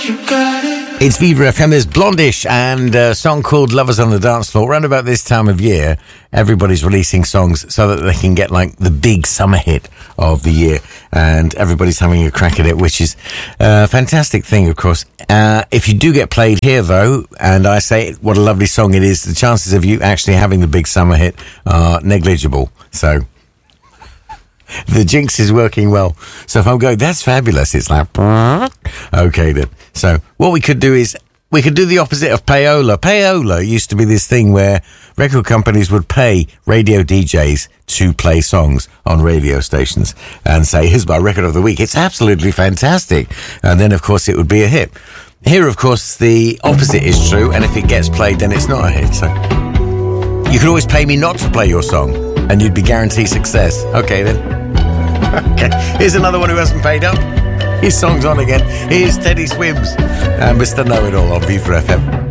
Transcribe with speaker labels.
Speaker 1: It's Viva FM. There's Blondish and a song called Lovers on the Dance Floor. Around about this time of year, everybody's releasing songs so that they can get like the big summer hit of the year, and everybody's having a crack at it, which is a fantastic thing, of course. If you do get played here, though, and I say what a lovely song it is, the chances of you actually having the big summer hit are negligible. So the jinx is working well. So if I'm going, that's fabulous, it's like, okay then. So what we could do is, we could do the opposite of payola. Payola used to be this thing where record companies would pay radio DJs to play songs on radio stations and say, here's my record of the week. It's absolutely fantastic. And then, of course, it would be a hit. Here, of course, the opposite is true. And if it gets played, then it's not a hit. So you could always pay me not to play your song and you'd be guaranteed success. Okay, then. Okay, here's another one who hasn't paid up. His song's on again. Here's Teddy Swims and Mr. Know-It-All on Viva FM.